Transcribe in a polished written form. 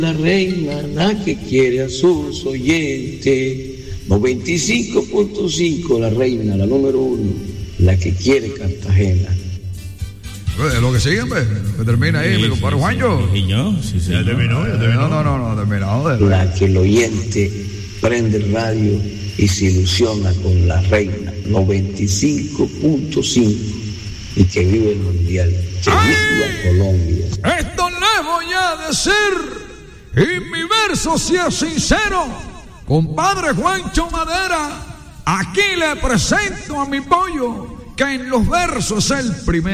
La reina, la que quiere a sus oyentes. 95.5, la reina, la número 1, la que quiere Cartagena. Lo que sigue, pues, que termina ahí, mi compadre Juancho. Ya terminó. No, terminado. La que el oyente prende el radio y se ilusiona con la reina. 95.5, y que vive el mundial. Que viva Colombia. Esto le voy a decir, y mi verso si es sincero, compadre Juancho Madera, aquí le presento a mi pollo, que en los versos es el primero.